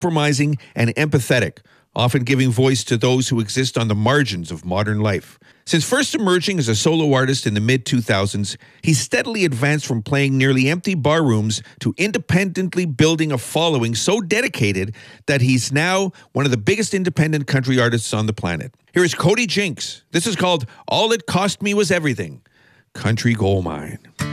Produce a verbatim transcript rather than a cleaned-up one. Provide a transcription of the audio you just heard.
compromising and empathetic, often giving voice to those who exist on the margins of modern life. Since first emerging as a solo artist in the mid two thousands, he steadily advanced from playing nearly empty bar rooms to independently building a following so dedicated that he's now one of the biggest independent country artists on the planet. Here is Cody Jinks. This is called All It Cost Me Was Everything, Country Gold Mine.